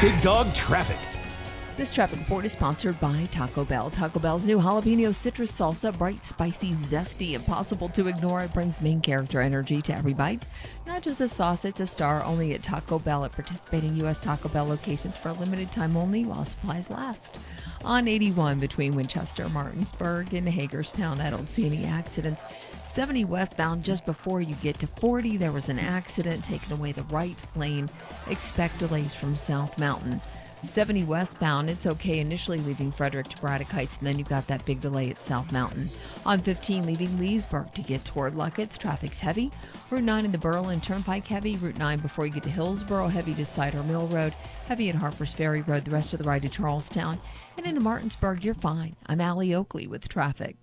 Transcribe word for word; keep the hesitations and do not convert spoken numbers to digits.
Big Dog Traffic. This traffic report is sponsored by Taco Bell. Taco Bell's new jalapeno citrus salsa, bright, spicy, zesty, impossible to ignore. It brings main character energy to every bite. Not just a sauce, it's a star only at Taco Bell at participating U S Taco Bell locations for a limited time only while supplies last. On eighty-one between Winchester, Martinsburg, and Hagerstown, I don't see any accidents. seventy westbound, just before you get to forty, there was an accident taking away the right lane. Expect delays from South Mountain. seventy westbound, it's okay initially leaving Frederick to Braddock Heights, and then you've got that big delay at South Mountain. On fifteen, leaving Leesburg to get toward Luckett's, traffic's heavy. Route nine in the Berlin Turnpike heavy. Route nine before you get to Hillsboro, heavy to Cider Mill Road. Heavy at Harper's Ferry Road, the rest of the ride to Charlestown. And into Martinsburg, you're fine. I'm Allie Oakley with traffic.